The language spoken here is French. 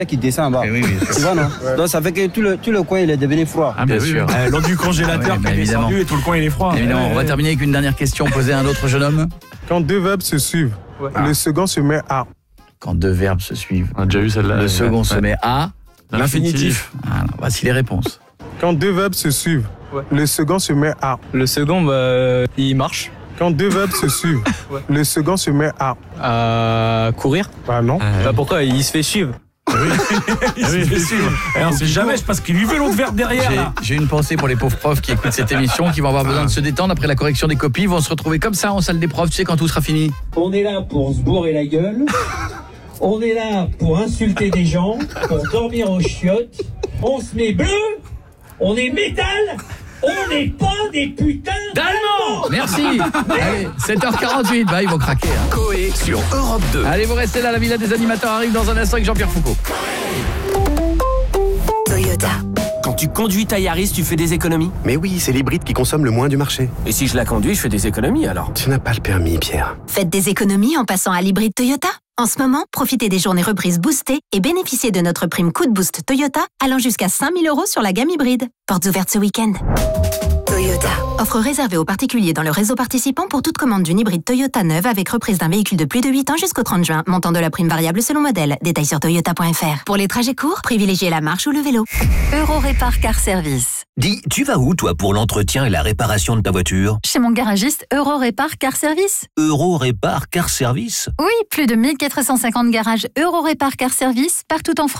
qui descend en bas. Oui, tu vois, non? Donc ça fait que tout le coin il est devenu froid. Bien sûr. L'eau du congélateur qui est descendu et tout le coin il est froid. Évidemment, on va terminer avec une dernière question posée à un autre jeune homme. Quand deux verbes se suivent, le second se met à. Quand deux verbes se suivent, On a déjà vu celle-là. le second se met à L'infinitif. Alors, voici les réponses. Quand deux verbes se suivent, le second se met à. Le second, il marche. Quand deux verbes se suivent, le second se met à. Courir. Bah non. Pourquoi? Il se fait suivre. On sait jamais, c'est parce qu'il lui veut l'autre verbe derrière. Là. J'ai une pensée pour les pauvres profs qui écoutent cette émission, qui vont avoir besoin de se détendre après la correction des copies. Ils vont se retrouver comme ça en salle des profs, tu sais, quand tout sera fini. On est là pour se bourrer la gueule. On est là pour insulter des gens, pour dormir aux chiottes. On se met bleu. On est métal. On n'est pas des putains d'Allemands. Merci. Allez, 7h48, ils vont craquer. Coé sur Europe 2. Allez, vous restez là, la villa des animateurs arrive dans un instant avec Jean-Pierre Foucault. Toyota. Quand tu conduis ta Yaris, tu fais des économies? Mais oui, c'est l'hybride qui consomme le moins du marché. Et si je la conduis, je fais des économies alors? Tu n'as pas le permis, Pierre. Faites des économies en passant à l'hybride Toyota. En ce moment, profitez des journées reprises boostées et bénéficiez de notre prime coup de boost Toyota allant jusqu'à 5 000 € sur la gamme hybride. Portes ouvertes ce week-end. Toyota. Offre réservée aux particuliers dans le réseau participant pour toute commande d'une hybride Toyota neuve avec reprise d'un véhicule de plus de 8 ans jusqu'au 30 juin. Montant de la prime variable selon modèle. Détails sur toyota.fr. Pour les trajets courts, privilégiez la marche ou le vélo. Eurorépar Car Service. Dis, tu vas où toi pour l'entretien et la réparation de ta voiture? Chez mon garagiste Eurorépar Car Service. Eurorépar Car Service? Oui, plus de 1450 garages Eurorépar Car Service partout en France.